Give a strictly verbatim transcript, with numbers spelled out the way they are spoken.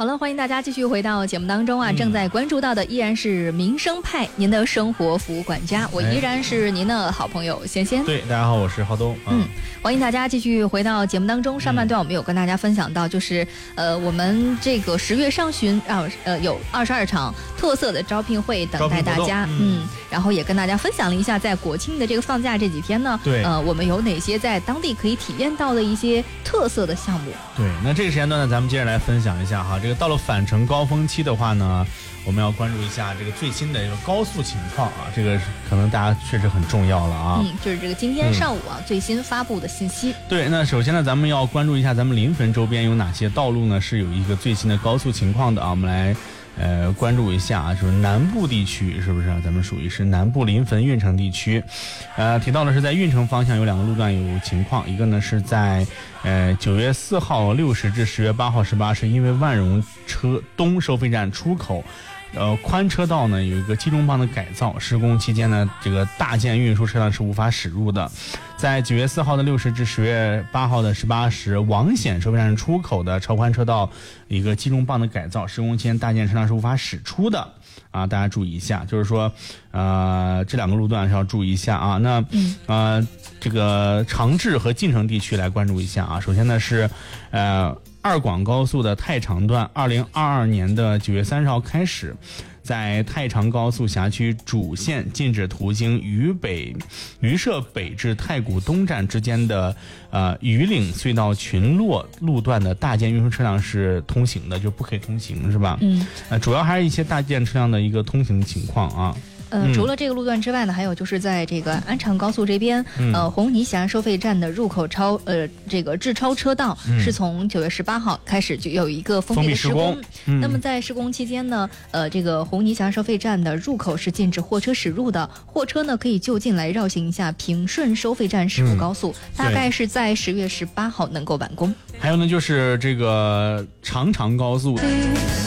好了，欢迎大家继续回到节目当中啊！嗯、正在关注到的依然是民生派，您的生活服务管家，我依然是您的好朋友仙仙。 对，大家好，我是浩东。 嗯，欢迎大家继续回到节目当中。上半段我们有跟大家分享到，就是呃，我们这个十月上旬啊，呃，有二十二场特色的招聘会等待大家。嗯，然后也跟大家分享了一下，在国庆的这个放假这几天呢， 对， 呃，我们有哪些在当地可以体验到的一些特色的项目。 对，那这个时间段呢，咱们接着来分享一下哈，这个到了返程高峰期的话呢，我们要关注一下这个最新的一个高速情况啊，这个可能大家确实很重要了啊。 嗯，就是这个今天上午啊、嗯、最新发布的信息。 对，那首先呢，咱们要关注一下咱们临汾周边有哪些道路呢是有一个最新的高速情况的啊，我们来。呃，关注一下啊，就是南部地区是不是、啊？咱们属于是南部临汾运城地区，呃，提到的是在运城方向有两个路段有情况，一个呢是在呃九月四号六时至十月八号十八时，因为万荣车东收费站出口。呃，宽车道呢有一个集中棒的改造，施工期间呢，这个大件运输车辆是无法驶入的。在九月四号的六时至十月八号的十八时，王显收费站出口的超宽车道一个集中棒的改造，施工期间大件车辆是无法驶出的啊，大家注意一下，就是说，呃，这两个路段是要注意一下啊。那呃，这个长治和晋城地区来关注一下啊。首先呢是，呃。二广高速的太长段，二零二二年的九月三十号开始，在太长高速辖区主线禁止途经渝北、渝社北至太谷东站之间的呃渝岭隧道群落路段的大件运输车辆是通行的，就不可以通行，是吧？ 嗯， 呃，主要还是一些大件车辆的一个通行情况啊。 呃，除了这个路段之外呢，还有就是在这个安长高速这边， 嗯、 呃，红泥峡收费站的入口超呃这个滞超车道、嗯、是从九月十八号开始就有一个封闭的施工。 嗯、 那么在施工期间呢，呃，这个红泥峡收费站的入口是禁止货车驶入的，货车呢可以就近来绕行一下平顺收费站驶入高速，嗯、大概是在十月十八号能够完工。 还有呢，就是这个长长高速。